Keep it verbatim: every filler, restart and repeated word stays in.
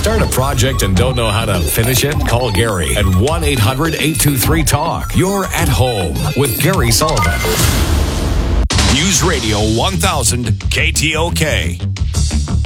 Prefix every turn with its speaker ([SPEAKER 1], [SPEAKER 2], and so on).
[SPEAKER 1] Start a project and don't know how to finish it? Call Gary at one eight hundred eight two three talk. You're at home with Gary Sullivan.
[SPEAKER 2] News Radio one thousand K T O K.